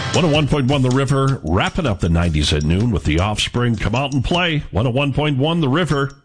101.1 The River, wrapping up the 90s at noon with The Offspring. Come out and play. 101.1 The River.